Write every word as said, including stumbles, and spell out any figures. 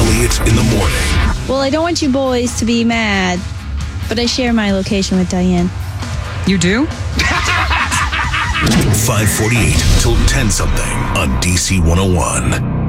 Elliott in the morning. Well, I don't want you boys to be mad, but I share my location with Diane. You do? five forty-eight till ten something on D C one oh one.